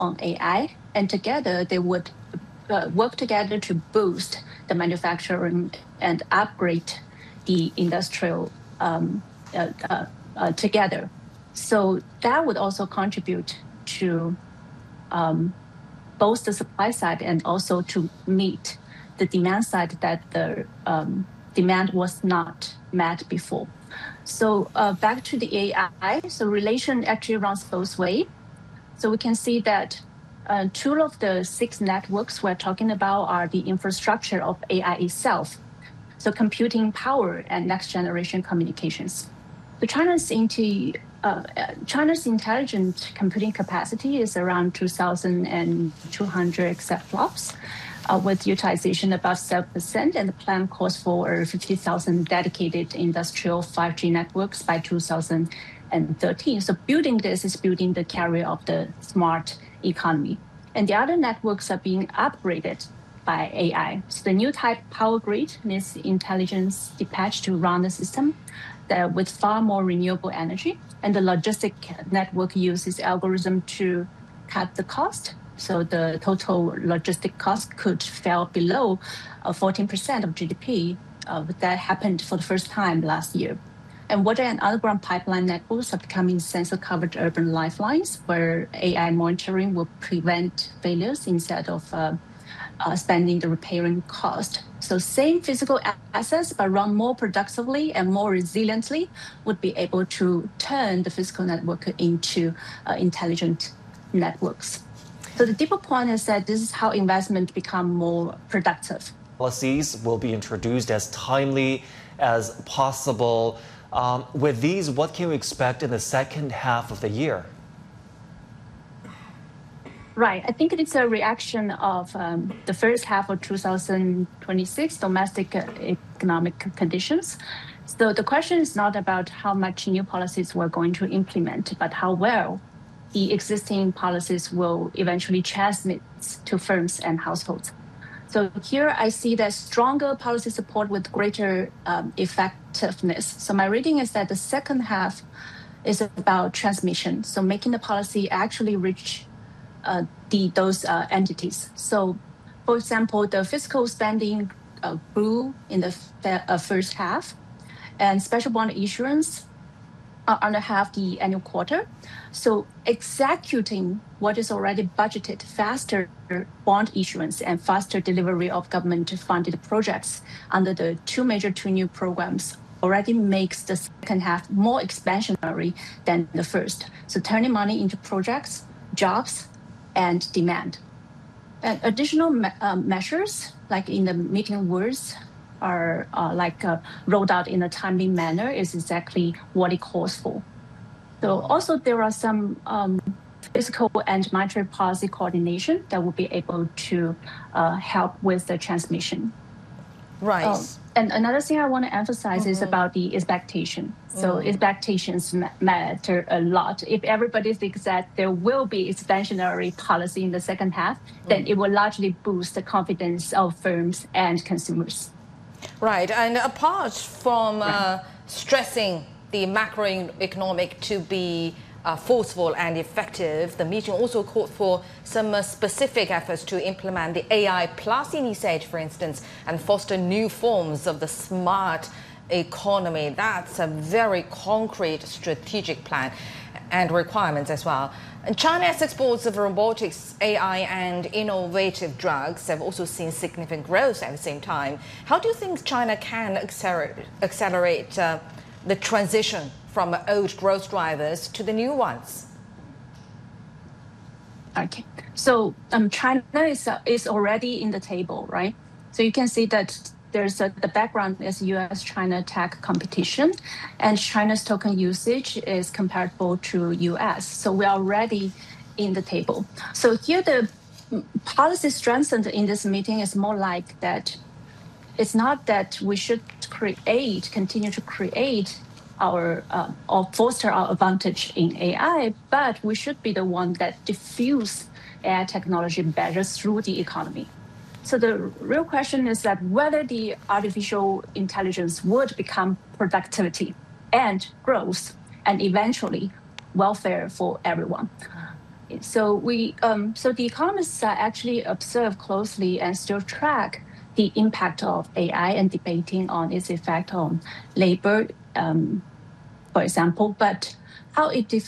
on AI, and together they would work together to boost the manufacturing and upgrade the industrial together. So that would also contribute to both the supply side and also to meet the demand side that the demand was not met before. So back to the AI, so relation actually runs both ways. So we can see that 2 of the 6 networks we're talking about are the infrastructure of AI itself. So computing power and next generation communications. So China's intelligent computing capacity is around 2,200 exaflops, with utilization above 7%, and the plan calls for 50,000 dedicated industrial 5G networks by 2013. So building this is building the carrier of the smart economy. And the other networks are being upgraded by AI. So the new type power grid needs intelligence dispatch to run the system with far more renewable energy. And the logistic network uses algorithm to cut the cost. So the total logistic cost could fall below 14% of GDP. That happened for the first time last year. And water and underground pipeline networks are becoming sensor-covered urban lifelines, where AI monitoring will prevent failures instead of spending the repairing cost. So same physical assets, but run more productively and more resiliently, would be able to turn the physical network into intelligent networks. So the deeper point is that this is how investment become more productive. Policies will be introduced as timely as possible. With these, what can we expect in the second half of the year? Right. I think it's a reaction of the first half of 2026 domestic economic conditions. So the question is not about how much new policies we're going to implement, but how well the existing policies will eventually transmit to firms and households. So here I see that stronger policy support with greater effectiveness. So my reading is that the second half is about transmission. So making the policy actually reach those entities. So for example, the fiscal spending grew in the first half, and special bond issuance under half the annual quarter. So executing what is already budgeted, faster bond issuance and faster delivery of government-funded projects under the 2 new programs already makes the second half more expansionary than the first. So turning money into projects, jobs, and demand. And additional measures, like in the meeting words, are rolled out in a timely manner is exactly what it calls for. So also there are some fiscal and monetary policy coordination that will be able to help with the transmission. Right. And another thing I want to emphasize is about the expectation. So expectations matter a lot. If everybody thinks that there will be expansionary policy in the second half, then it will largely boost the confidence of firms and consumers. Right. And apart from stressing the macroeconomic to be forceful and effective, the meeting also called for some specific efforts to implement the AI plus initiative, for instance, and foster new forms of the smart economy. That's a very concrete strategic plan and requirements as well. And China's exports of robotics, AI, and innovative drugs have also seen significant growth at the same time. How do you think China can accelerate the transition from old growth drivers to the new ones? Okay, so China is already in the table, right? So you can see that there's the background is U.S.-China tech competition, and China's token usage is comparable to U.S. So we are already in the table. So here the policy strengthened in this meeting is more like that. It's not that we should continue to create or foster our advantage in AI, but we should be the one that diffuse AI technology better through the economy. So the real question is that whether the artificial intelligence would become productivity and growth and eventually welfare for everyone. So the economists actually observe closely and still track the impact of AI and debating on its effect on labor, for example, but how it